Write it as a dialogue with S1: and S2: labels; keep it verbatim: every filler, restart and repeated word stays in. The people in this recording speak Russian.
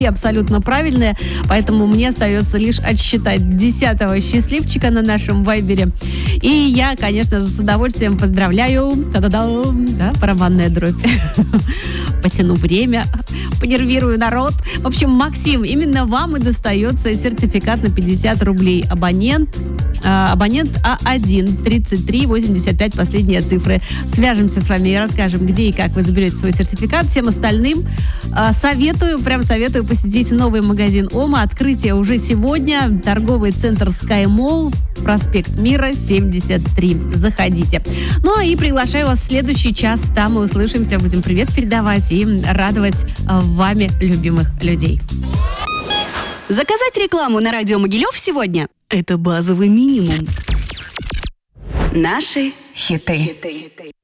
S1: абсолютно правильные, поэтому мне остается лишь отсчитать десятого счастливчика на нашем вайбере. И я, конечно же, с удовольствием поздравляю. Та-да-дам, да, барабанная дробь. Потяну время, понервирую народ. В общем, Максим, именно вам и достается сертификат на пятьдесят рублей. Абонент А, абонент А один тридцать три восемьдесят пять, последние цифры. Свяжемся с вами и расскажем, где и как вы заберете свой сертификат. Всем остальным а, советую, прям советую посетить новый магазин Ома. Открытие уже сегодня. Торговый центр Sky Mall, проспект Мира, семьдесят три. Заходите. Ну и приглашаю вас в следующий час. Там мы услышимся, будем привет передавать и радовать а, вами любимых людей.
S2: Заказать рекламу на радио Могилев сегодня – это базовый минимум. Наши хиты.